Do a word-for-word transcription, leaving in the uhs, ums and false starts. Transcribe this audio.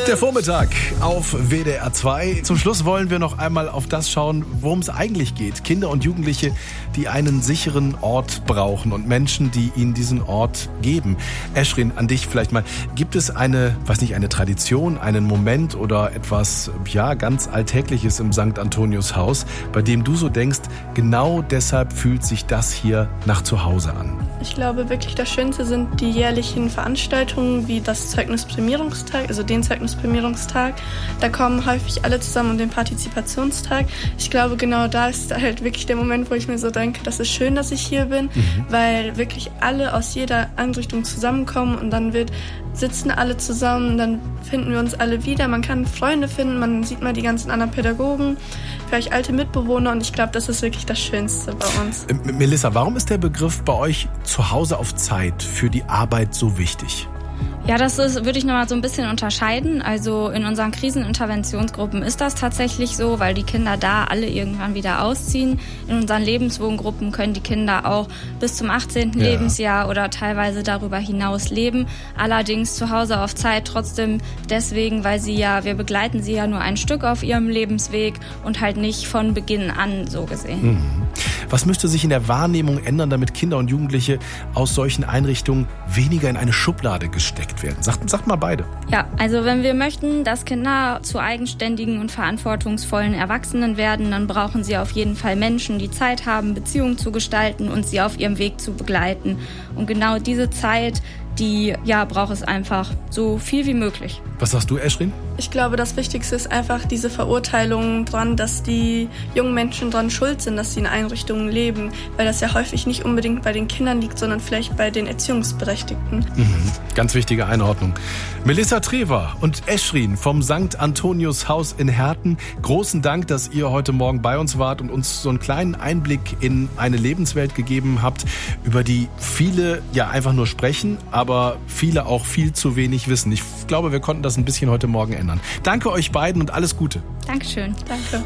Der Vormittag auf W D R zwei. Zum Schluss wollen wir noch einmal auf das schauen, worum es eigentlich geht. Kinder und Jugendliche, die einen sicheren Ort brauchen und Menschen, die ihnen diesen Ort geben. Eschrin, an dich vielleicht mal. Gibt es eine, weiß nicht, eine Tradition, einen Moment oder etwas, ja, ganz Alltägliches im Sankt Antonius Haus, bei dem du so denkst, genau deshalb fühlt sich das hier nach Zuhause an? Ich glaube wirklich, das Schönste sind die jährlichen Veranstaltungen wie das Zeugnisprämierungstag, also den Zeugnisprämierungstag. Da kommen häufig alle zusammen und den Partizipationstag. Ich glaube, genau da ist halt wirklich der Moment, wo ich mir so denke, das ist schön, dass ich hier bin, mhm. weil wirklich alle aus jeder Einrichtung zusammenkommen und dann wird, sitzen alle zusammen, dann finden wir uns alle wieder. Man kann Freunde finden, man sieht mal die ganzen anderen Pädagogen, vielleicht alte Mitbewohner und ich glaube, das ist wirklich das Schönste bei uns. Melissa, warum ist der Begriff bei euch Zuhause auf Zeit für die Arbeit so wichtig? Ja, das ist, würde ich nochmal so ein bisschen unterscheiden. Also in unseren Kriseninterventionsgruppen ist das tatsächlich so, weil die Kinder da alle irgendwann wieder ausziehen. In unseren Lebenswohngruppen können die Kinder auch bis zum achtzehnten Ja. Lebensjahr oder teilweise darüber hinaus leben. Allerdings zu Hause auf Zeit trotzdem deswegen, weil sie ja, wir begleiten sie ja nur ein Stück auf ihrem Lebensweg und halt nicht von Beginn an so gesehen. Mhm. Was müsste sich in der Wahrnehmung ändern, damit Kinder und Jugendliche aus solchen Einrichtungen weniger in eine Schublade gesteckt werden? Sagt, sagt mal beide. Ja, also wenn wir möchten, dass Kinder zu eigenständigen und verantwortungsvollen Erwachsenen werden, dann brauchen sie auf jeden Fall Menschen, die Zeit haben, Beziehungen zu gestalten und sie auf ihrem Weg zu begleiten. Und genau diese Zeit, die ja, braucht es einfach so viel wie möglich. Was sagst du, Eschrin? Ich glaube, das Wichtigste ist einfach diese Verurteilung dran, dass die jungen Menschen dran schuld sind, dass sie in Einrichtungen leben, weil das ja häufig nicht unbedingt bei den Kindern liegt, sondern vielleicht bei den Erziehungsberechtigten. Mhm. Ganz wichtige Einordnung. Melissa Trever und Eschrin vom Sankt Antonius Haus in Herten. Großen Dank, dass ihr heute Morgen bei uns wart und uns so einen kleinen Einblick in eine Lebenswelt gegeben habt, über die viele ja einfach nur sprechen, aber viele auch viel zu wenig wissen. Ich glaube, wir konnten das ein bisschen heute Morgen ändern. Danke euch beiden und alles Gute. Dankeschön. Danke.